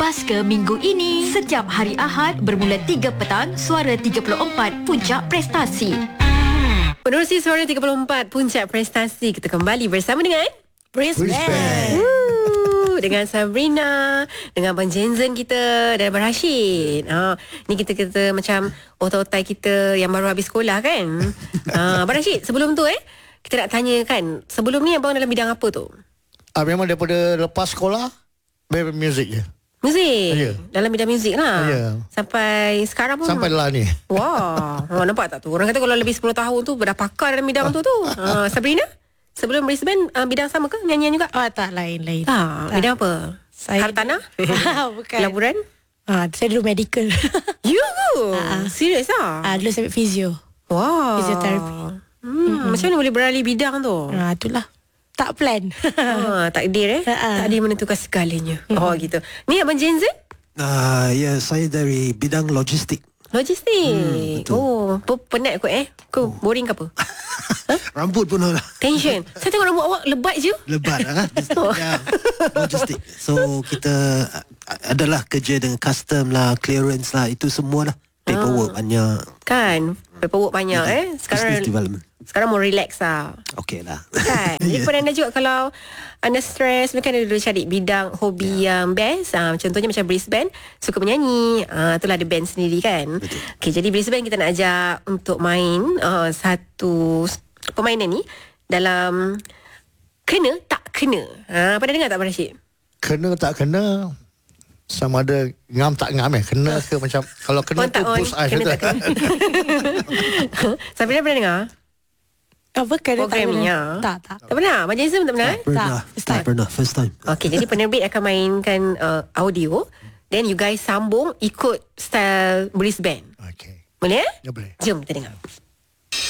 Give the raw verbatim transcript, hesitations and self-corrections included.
Basker minggu ini. Setiap hari Ahad bermula tiga petang, Suara tiga puluh empat, Puncak Prestasi. Penerusi Suara tiga puluh empat, Puncak Prestasi. Kita kembali bersama dengan Brisbane. Woo, dengan Sabrina, dengan Abang Jensen kita dan Abang Rashid. Ha, ni kita kita macam otai-otai kita yang baru habis sekolah kan. Ha, Abang Rashid, sebelum tu eh kita nak tanya kan, sebelum ni abang dalam bidang apa tu? Ah, memang daripada lepas sekolah memang muzik je. Muzik. Ya. Dalam bidang muzik lah. Ya. Sampai sekarang pun. Sampai lah ni. Wah, oh, nampak tak tu? Orang kata kalau lebih sepuluh tahun tu dah pakar dalam bidang tu tu. Ha, Sabrina, sebelum Brisbane uh, bidang sama ke? Nyanyian juga? Oh, tak, lain-lain. Ah, tak. bidang apa? Saya Hartanah? Bukan. Laburan? Ah, saya dulu medical. You? Ah. Serius ah? Ah, dulu saya ambil fizio. Wow. Fisioterapi. Hmm, mm-hmm. Macam mana boleh beralih bidang tu? Ah, itulah. Tak plan. Ah, takdir eh? Ah. Takdir menentukan segalanya. Oh gitu. Ni Abang Jensen? Uh, ya, saya dari bidang logistik. Logistik. Hmm, betul. Oh, pe- penat kot eh? Kau boring ke apa? Rambut pun lah. Tension. Saya tengok rambut awak lebat je. Lebat lah. Oh. Ya, logistik. So kita uh, adalah kerja dengan custom lah, clearance lah, itu semua lah. Paperwork Ah. banyak. Kan? Paperwork banyak eh. Sekarang Business development. sekarang mau relax lah. Okey lah. Kan? Jadi pernah anda juga kalau anda stres, mungkin anda dulu cari bidang hobi yeah. yang best. Ha, contohnya macam Brisbane, suka menyanyi. Ha, itulah ada band sendiri kan. Betul. Okay, jadi Brisbane kita nak ajak untuk main uh, satu permainan ni dalam kena tak kena. Ha, pernah dengar tak Abang Rashid? Kena tak kena, sama ada ngam tak ngam eh. Kena ke macam, kalau kena On tu tak on, push ice. kena tak kena. Sabrina pernah dengar? Apa kena Program tak ni, kena? ya. Tak, tak. Tak pernah? Abang Jensen pun tak pernah? Eh? Pernah. Tak, first Tak time. pernah. First time. Okey, jadi penerbit akan mainkan uh, audio. Then you guys sambung ikut style Brisbane. Okay. Boleh eh? Ya boleh. Jom kita dengar.